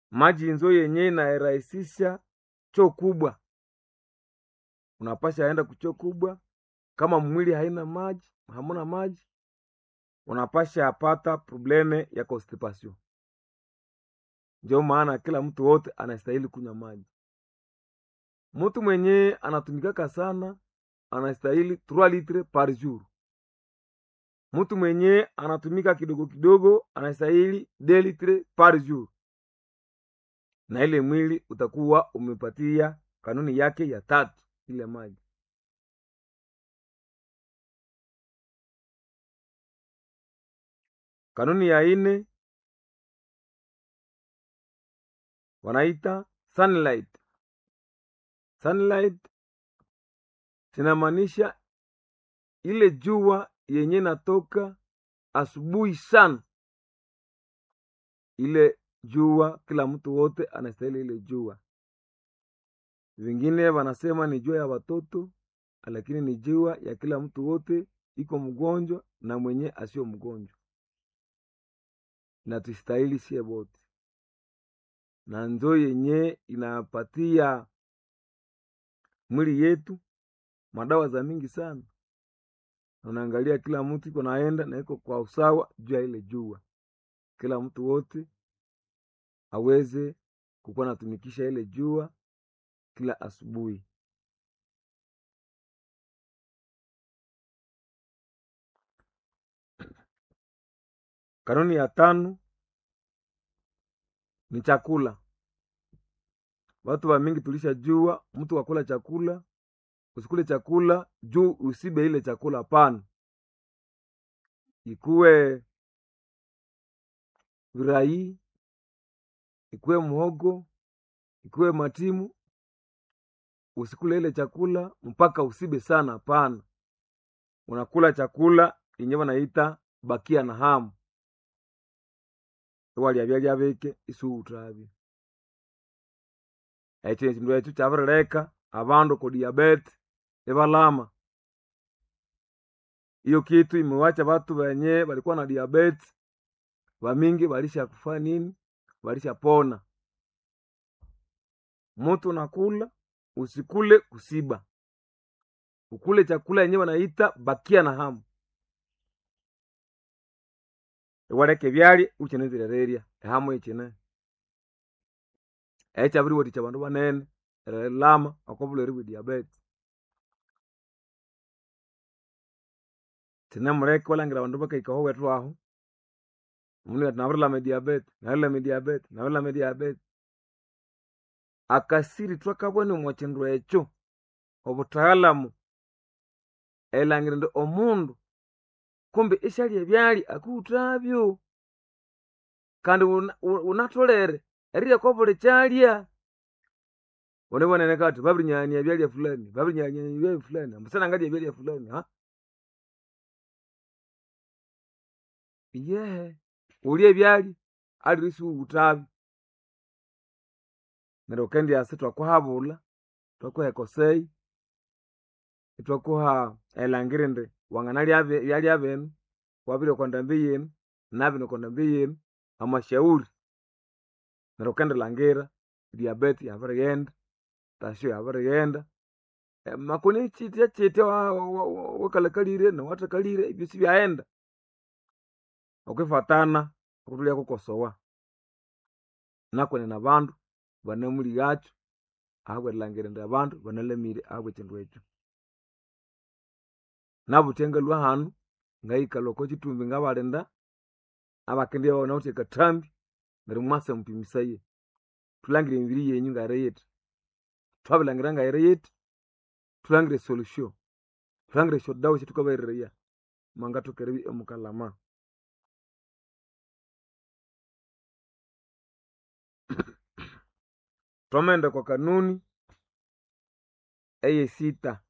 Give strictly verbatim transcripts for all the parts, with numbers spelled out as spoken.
maji nzo yenye inarahisisha choo kubwa. Unapasha aenda kuchoo kubwa. Kama mwili haina maji, hamuna maji, unapasha apata probleme ya constipation. Ndio maana kila mtu wote anastahili kunywa maji. Mtu mwenye anatumikaka sana anastahili trois litres par jour. Mtu mwenye anatumika kidogo kidogo anastahili deux litres par jour. Na ile mwili utakuwa umepatia kanuni yake ya tatu ile maji. Kanuni ya ine wanaita sunlight. Sunlight sinamaanisha ile jua yenye natoka asubuhi sana. Ile jua kila mtu wote anastahili ile jua. Vingine wanasema ni jua ya watoto, lakini ni jua ya kila mtu wote, iko mgonjwa na mwenye asio mgonjwa. Na tustahili sie wote. Na nzo yenye inapatia mwili yetu madawa za mingi sana. Unaangalia kila mtu iko naenda na iko kwa usawa juu ya ile jua. Kila mtu wote aweze kukuwa natumikisha ile jua kila asubuhi. Kanuni ya tano ni chakula. Watu wa mingi tulisha jua mtu wakula chakula, usikule chakula juu usibe ile chakula pana. Ikuwe virai, ikuwe muhogo, ikuwe matimu, usikule ile chakula mpaka usibe sana pana. Unakula chakula yenye wanaita bakia na hamu. Wali abya beke isu utabi. Eche ndo echo chavreleka abandu ko diabetes ebalama. Iyo kitu imewacha watu wenye walikuwa na diabetes wamingi walisha kufa nini? Walisha pona. Mtu nakula usikule kusiba. Ukule chakula yenye wanaita bakia na hamu. Ewaleke byali uchenezelereria hamu ichene. Echa buri woti chabandu banene lama akobulere bwi diabetes. Tina mureke walangira bandu bakaikaho wetu aho. Muni atanabula me diabetes, na me diabetes, na me diabetes. Akasiri twakabone mwachendu echo obutaalamu elangira ndo omundu kumbe ishali ebyali akutabyo kandi unatolere eriya kobule chalya onebonene kati babinyanya ebyali fulani babinyanya ebyali fulani mbusana ngali ebyali fulani ha yeah uli ebyali ali risu utabi nero kendi asitwa kuhabula twakuhekosei itwakuha elangirinde wanganali ave yali avenu wabire kwandambi yenu nabi nokwandambi yenu amashauri nero kendi langira diabetes yavarigenda tasho yavarigenda e, makuni chiti chiti wakalakalire na watakalire ibyo sibyaenda okwifatana okutulia kukosowa nakone na bandu banemuli gacho ahwe langirinde abandu banalemire ahwe chindu echo nabutengelwa hanu ngaikalo ko chitumbi ngabalinda abakendi babona uti katambi nari mwase mpimisaye tulangire imibiri yenyu ngareyete twabilangira ngareyete tulangire solution tulangire shodawo chitukabairira manga tukerebi emukalama. Twamenda kwa kanuni eye sita.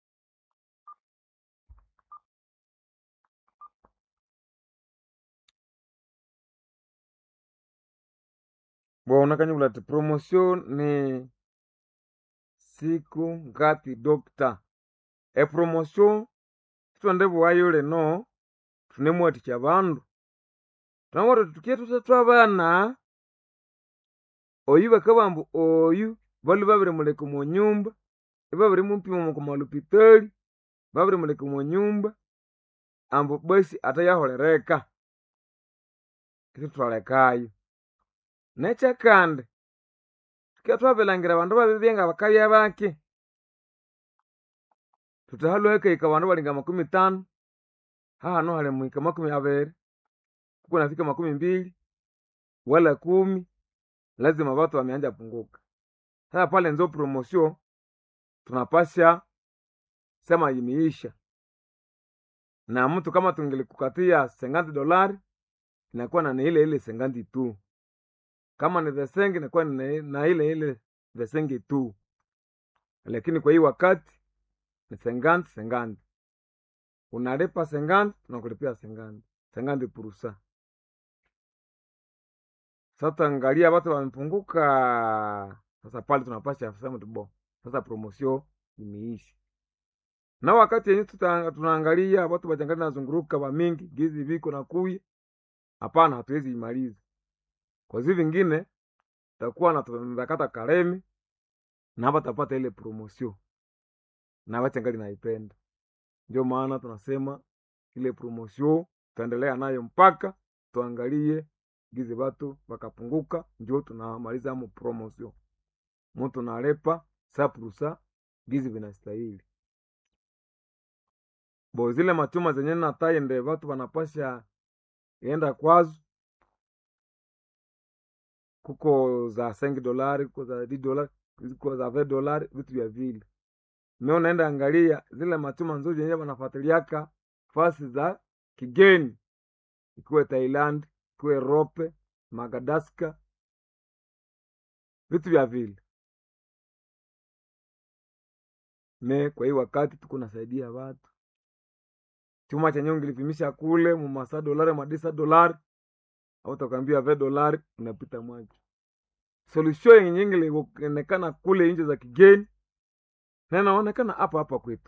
Bwana kanyula te promotion ni siku ngapi dokta? E promotion twende bwayole no tunemwati chabandu. Tunamwati tukiye tutatwa bana oyu bakabambu oyu balu babiri muleka mu nyumba babiri mumpima mu malupitali babiri muleka mu nyumba ambu basi atayaholereka kitwalekayo necha kandi tukatwabilangira abandu babibyenga bakabya bake tutahaluheka ika abandu balinga makumi tano hahano hali muhika makumi abiri kuko nafika makumi mbili wala kumi lazima watu wameanja punguka. Sasa pale nzo promotion tunapasha sema imeisha, na mtu kama tungelikukatia sengandi dolari inakuwa na ile ile sengandi tu, kama ni vesengi inakuwa na ile ile vesengi tu, lakini kwa hii wakati ni sengandi sengandi, unalipa sengandi tunakulipia sengandi sengandi purusa. Sasa angalia watu wamepunguka. Sasa pale tunapasha kusema tubo sasa promotion imeisha, na wakati yenyewe tunaangalia watu wajangani na zunguruka wa mingi gizi viko na kuya, hapana, hatuwezi imaliza kwa zivi vingine takuwa na tunakata karemi na hapa tapata ile promotion na wacha ngali naipenda. Ndio maana tunasema ile promotion tuendelea nayo mpaka tuangalie gizi watu wakapunguka, ndio tunamaliza mu promotion. Mtu nalepa saprusa gizi vinastahili. Bo zile machuma zenye na taende watu wanapasha enda kwazo, kuko za cinq dolari, kuko za dix dolari, kuko za vingt dolari, vitu vya vile. Mimi naenda angalia zile machuma nzuri zenye wanafuatiliaka fasi za kigeni, ikuwe Thailand, ikuwe Europe, Madagascar, vitu vya vile. Me kwa hii wakati tuko nasaidia watu. Chuma cha nyongi lipimisha kule mu masa dolari madisa dolari, au utakwambia vingt dolari unapita mwaji. Solution nyingi ilionekana kule nje za kigeni na inaonekana hapa hapa kwetu.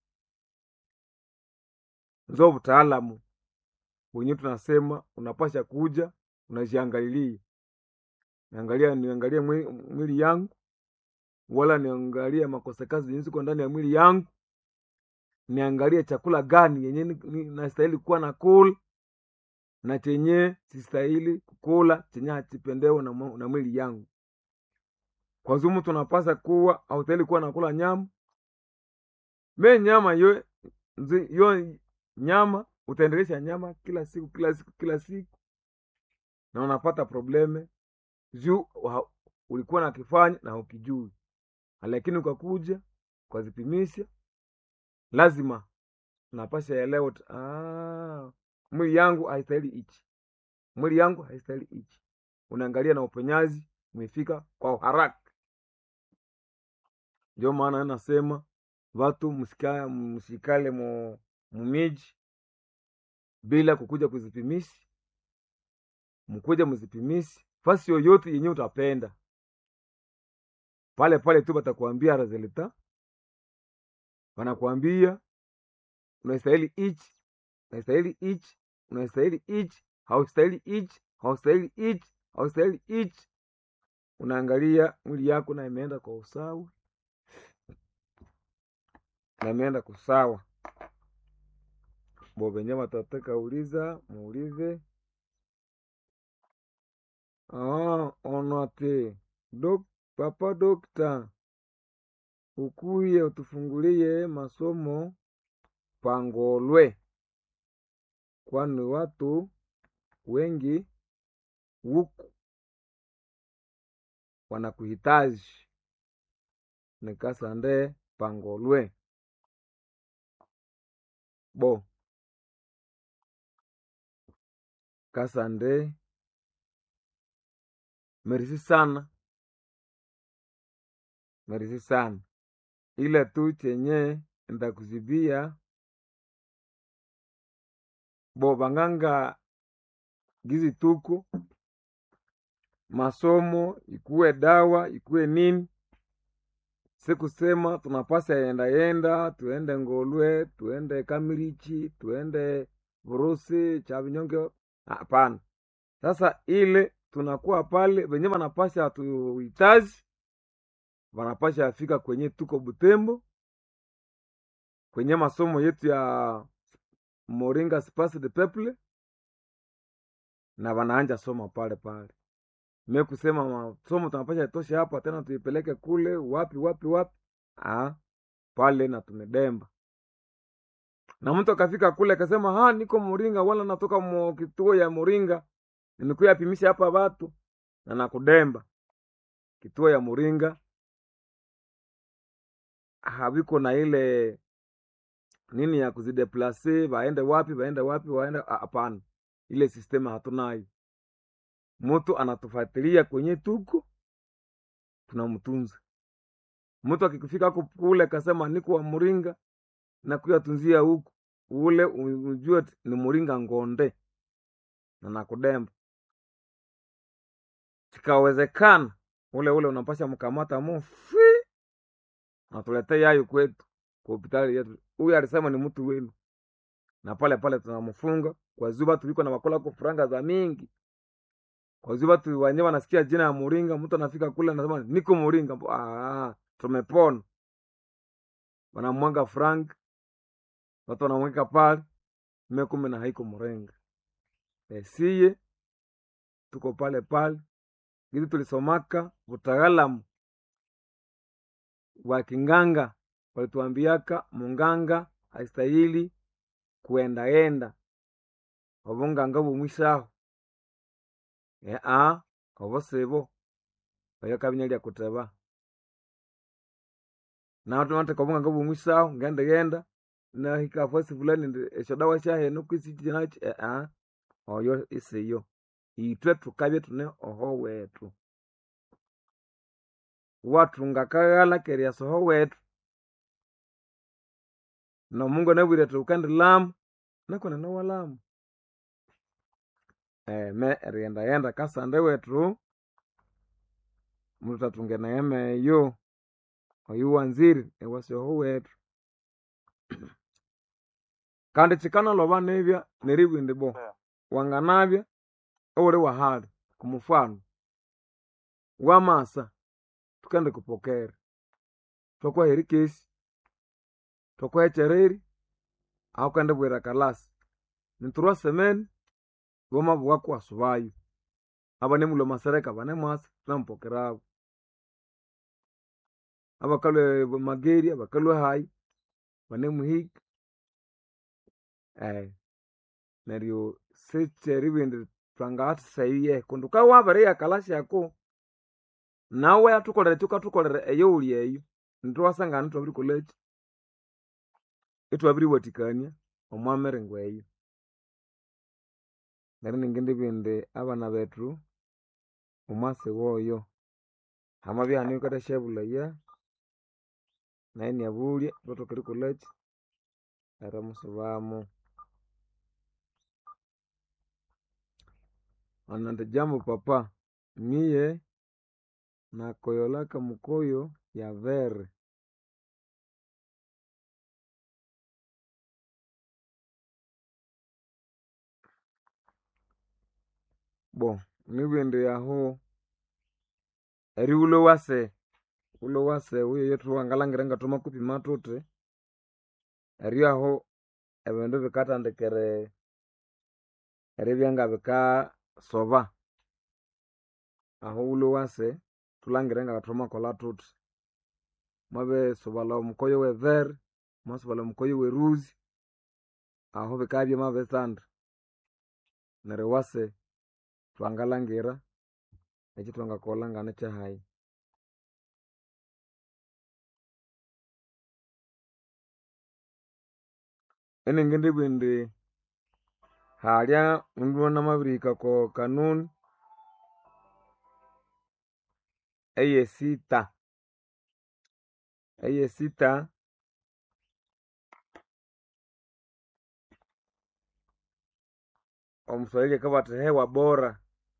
Nzo utaalamu wenyewe tunasema unapasha kuja unajiangalilia. Niangalia niangalia mwili yangu, wala niangalia makosa kazi jinsi kwa ndani ya mwili yangu, niangalia chakula gani yenye nastahili kuwa na kula na chenye sistahili kukula chenye hachipendeo na, na mwili yangu. Kwa zumu tunapasa kuwa au stahili kuwa nakula nyama. Me nyama yo yo nyama utaendelesha nyama kila siku kila siku kila siku na unapata probleme juu ulikuwa na kifanya na ukijui. Lakini ukakuja kwa zipimisha, lazima unapasha elewa ah mwili yangu haistahili ichi, mwili yangu haistahili ichi. Unaangalia na uponyaji umefika kwa haraka. Ndio maana nasema watu msikaya msikale mu mumiji bila kukuja kuzipimishi, mkuja mzipimishi fasi yoyote yenye utapenda. Pale pale tu batakuambia resulta, wanakuambia unastahili ichi, unastahili ichi, unastahili ichi, haustahili ichi, haustahili ichi, haustahili ichi. Unaangalia mwili yako na imeenda kwa usawa, na imeenda kusawa. Bo benye watataka uliza muulize. Ah, onate dok papa dokta, ukuye utufungulie masomo Pangolwe, kwani watu wengi huku wanakuhitaji. Nikasande Pangolwe. Bo kasande, merisi sana, merisi sana. Ila tu chenye ndakuzibia bo banganga gizi tuku masomo ikuwe dawa ikuwe nini, siku sema tunapasa yenda yenda tuende Ngolwe, tuende Kamirichi, tuende Burusi, Chabinyonge, hapana. Sasa ile tunakuwa pale, wenye wanapasha tuhitaji wanapasha afika kwenye tuko Butembo, kwenye masomo yetu ya Moringa Space de Peuple, na wanaanja soma pale pale. Mimi kusema masomo tunapasha tosha hapa tena tuipeleke kule wapi wapi wapi, ah pale na tumedemba. Na mtu akafika kule akasema ha niko Moringa wala natoka mu kituo ya Moringa, nimekuya pimisha hapa watu na nakudemba. Kituo ya Moringa habiko na ile nini ya kuzideplace waende wapi waende wapi waende, hapana. Ile sistema hatunayo. Mtu anatufuatilia kwenye tuko, tunamtunza. Mtu akikufika huko kule akasema niko wa Moringa na kuyatunzia huko, ule unjue ni Moringa Ngonde na nakudemba. Sikawezekana ule ule unapasha mkamata mufi na tuletea yayo kwetu kwa hospitali yetu. Huyu alisema ni mtu wenu, na pale pale tunamfunga kwa zuba. Tuliko na makola kwa franga za mingi kwa zuba tu, wenyewe wanasikia jina ya Moringa, mtu anafika kule anasema niko Moringa, ah tumepona. Wanamwanga frank, watu wanamweka pale, mimi kumbe na haiko Moringa. Esiye tuko pale pale. Hizi tulisomaka utaalamu wa kinganga, walituambiaka munganga haistahili kuendaenda obunganga bumwisaho eh ah obosebo bayo kabinya lya kuteba na watu wanataka obunganga bumwisaho ngende genda na hika fosi fulani esho dawa shahe no kwisiti nachi eh ah oyo isiyo itwe tukabye tune oho wetu watu ngakagala keria soho wetu na Mungu nabwire tukandi lamu nakona na walamu eh me rienda yenda kasande wetu mutatunge na yeme yo oyu wanziri ewasyo wetu kandi chikana loba nebya neribwinde bo wanganabya ore wahali kumufano wamasa tukande kupokera tokwa herikesi tokwa chereri au kande bwera kalasi ninturwa semeni goma bwa kwa subayo abane mulo masereka bane mwasa nampokera abakalwe mageri abakalwe hai bane muhiki eh neryo secheri bindi twangati sayiye kunduka wabare ya kalasi yako nawe atukolere tukatukolere eyo uli eyo ntwasangana twabiri college etwabiri watikania omwamere ngweyo nari ningindi bindi abana betu umase woyo hama byani ukata shebula ya naini abulye tutokere college era musubamo anande jambo papa miye na koyolaka mukoyo ya vere bo nibindi yaho eri ulo wase ulo wase uyo yetu wangalangire ngatoma kupima tute eri aho ebindu bikatandikere eri byanga bika soba aho ulo wase tulangire ngatoma kola tute mabe sobala mukoyo we vere masobala mukoyo we ruzi aho bikabye mabe sand nere wase twangalangira echi twangakola ngane chahai ene ngende bindi halya undona mabirika ko kanuni eye sita eye sita omuswahili kabati hewa bora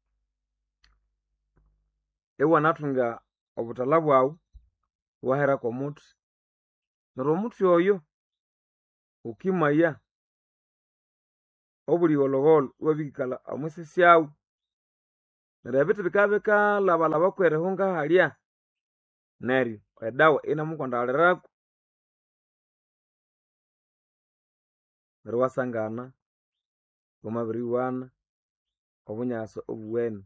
ewa natunga obutalabu au wahera kwa mutu naro mutu yoyo ukimaya obuli wologolo wabikala amwese syau neryo bithi bikabika laba laba kwerihunga halya neryo edawa inamukondalirako neryo wasangana wamabiriwana obunyasa obuwene.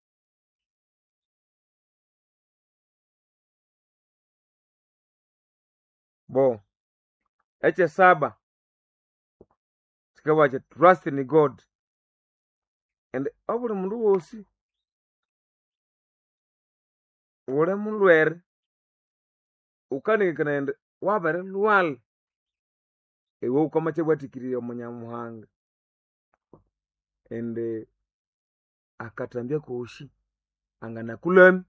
Bo ekyesaba kikabugha kyithi trust in God, and obuli mundu wosi ghuli mulhwere ghukanengekanaya indi wabirilhwalha iwe ghukamakyabuwathikirya omo Nyamuhanga indi akathambya kosi anganakulhamya.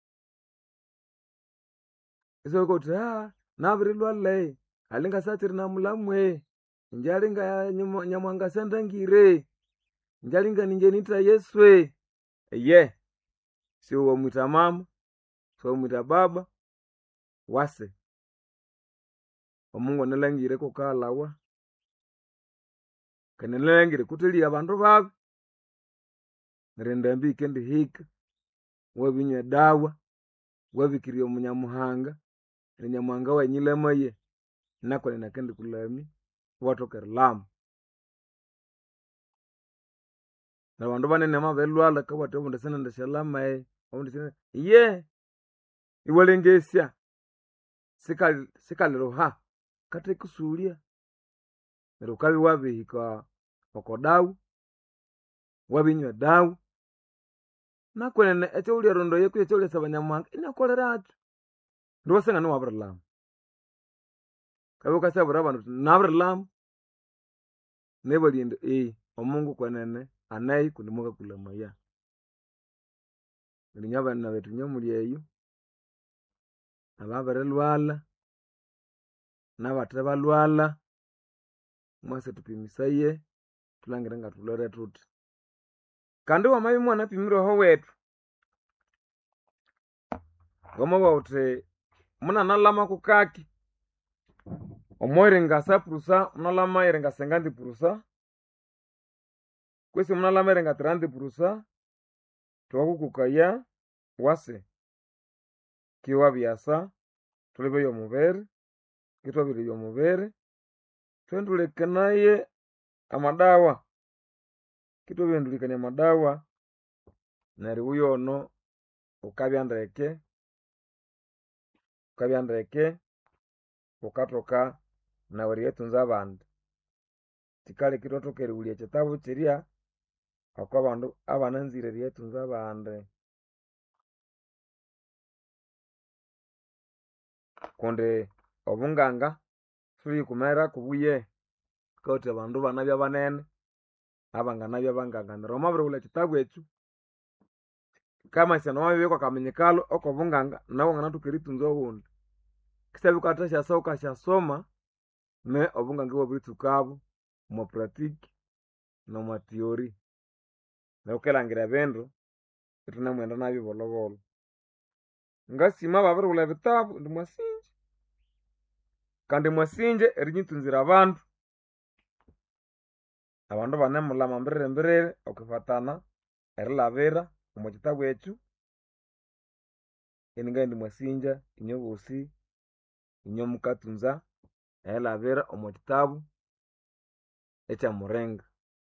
Isiwabugha ghuthi aa nabirilhwalha ali ngasakyiri namulhamu ingye alinga Nyamuhanga syandangire ingye alinga ningye nitha Yesu. Eye siwe wamwitha mama, siwamwitha baba, wase omungu anilhangire kokaghalhawa kandi anilhangire kuthelya abandu babi, neryo endambi yikendihika wabinywa edawa wabikirya omo Nyamuhanga neryo Nyamuhanga wanyilhamaya nakwenene akendikulhamya iwathoka erilhama. Neryo abandu banene bamabirlhwalha bakabugha bathi obundi sinendisyalhama obundi sindi iye iwalengesya sikali sikalhiluha kathakisulya neryo ghukabya wabirihika okodawa wabinywa edawa nakwenene ekyawulyarondoya kutse ekyawulyasaba Nyamuhanga inakolherakyu neryo iwasangana iwabirilhama. Ghukabya ghukasabira abandu ghuthi nabirilhama nabalhya indi ee omungu kwenene aneyo kundi mwakakulhamaya. Neryo inywe abana bethu inywe muli eyo ababirilhwalha nabathibalhwalha mwase thupimisaye thulhangire ngathulhwere thuthi. Kandi wamabya imwanapimirwe ahowethu wamabugha ghuthi munanalhama kukaki omo yiringa sapurusa munalhama yiringa senganti purusa kwesi munalhama yiringa tiranti purusa thukakukukaya wase kiwabyasa thulebya omubiri kithwabiribya omubiri thwendulhekanaye amadawa kithwabirihindulhikania amadawa neryo iwyono ghukabya ndeke ghukabya ndeke ghukathoka naghu eriyatsunza abandi. Kikaleka ithwathoka erighulya ekyitabu kyirya okwabandu abananzire eriyatsunza abandi kundi obunganga sibulhikumirako buye bukabugha buthi abandu banabya banene abanganabya banganga neryo wamabirighulha ekyitabu ekyo kikamanyisaya wamabibya kwakaminyikalo okobunganga naghu wanganathoka eritsunza oghundi. Kisyabya ghukathasyasa ghukasyasoma me obunganga iwabiritsukabu omwa puratiki nomwa theory neryo ghukilhangira ebindu ithunemwenda nabyo bolhobolho. Ngasima ababirighulha ebitabu indi mwasingye kandi mwasingye erinyitsunzira abandu. Abandu banemulhama mbiriri mbiriri okwifatana erilhabira omwa kyitabu ekyo iningabugha indi mwasingya inywe bosi inywe mukatsunza erilhabira omwa kyitabu ekya muringa.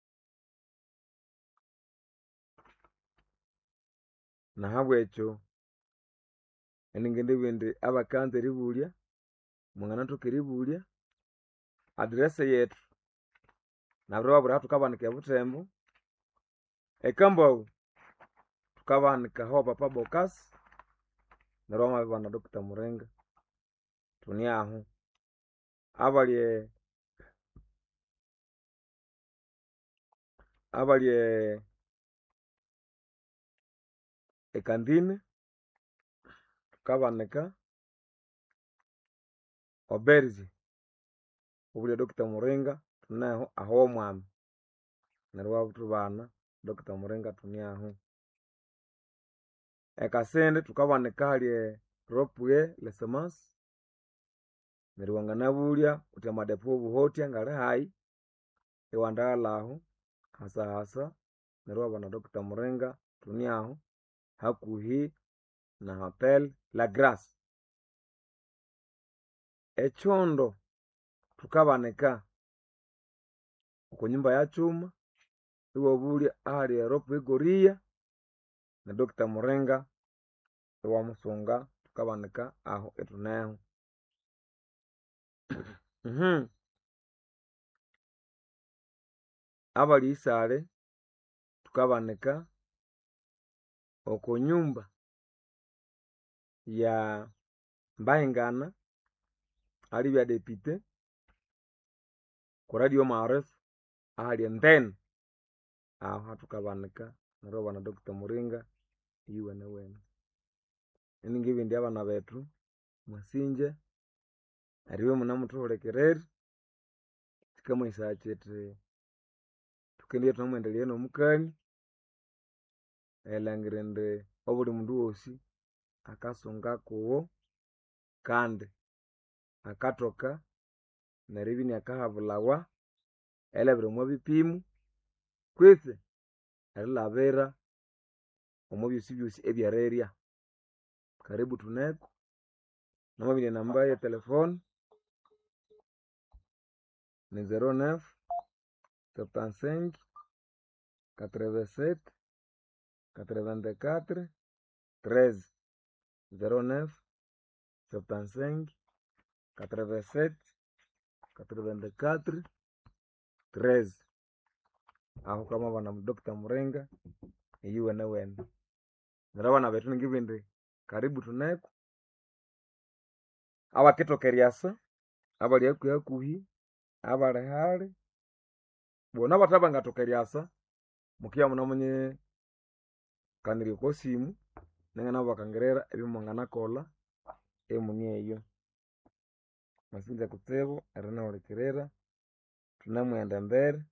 Nahabwekyo iningendibugha indi abakanza eribulya mwanganathoka eribulya address yethu nabiribabwira ahathukabanika ebuthembu ekambaghu thukabanika ahawa papa Bokasi neryo wamabibana Doctor Muringa thuniahu. Abali abali ekandine thukabanika Oberge obulya Doctor Muringa thuneho ahowomwami neryo iwabuthubana Doctor Muringa thuniahu. Ekasindi thukabanika hali Ropeway Lesemasi neryo wanganabulya ghuthi amadepo wobuhothya ngali hayi iwandaghalha ahu hasa hasa neryo iwabana Doctor Muringa thuniahu. hakuhi na Hotel La Grace. Echondo tukabanika ku nyumba ya chuma iwabulya ahali Europe igoria na Doctor Muringa iwa musunga tukabanika aho etuneho. mhm abali isale tukabanika oko nyumba ya Mbaingana ali bya depute ku Radio Maarifa ahali Ndeni aho tukabanika naroba na Doctor Muringa iwe na wena. Eningi bindi abana betu mwasinje ariwe munamutuhulekereri tikamwisa chete tukendie tunamwendelia nomukani elangirende obuli mundu wosi akasunga kuwo kandi akatoka neribini akahabulawa elebire mwa bipimu kwitse erilabira omu byosi byosi ebyarerya. Karibu tuneko namabili namba ya telefone ni zero neuf soixante-quinze quatre-vingt-sept quatre-vingt-quatre treize zero neuf soixante-quinze quatre-vingt-sept quatre-vingt-quatre treize. Aho kama bana Doctor Muringa iwe na wena. Nara bana betu ngibindi karibu tuneko abakitokeriasa abali yaku yakuhi abali hali bona bataba ngatokeriasa mukia muna munye kaniri ko simu nengana bakangerera ebimongana kola emuni eyo masinza kutsebo erina olekerera tunamwenda mbere